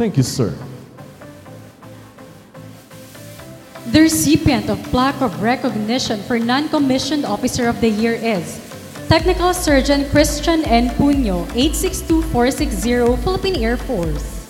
Thank you, sir. The recipient of Plaque of Recognition for Non-Commissioned Officer of the Year is Technical Surgeon Christian N. Puño, 862460, Philippine Air Force.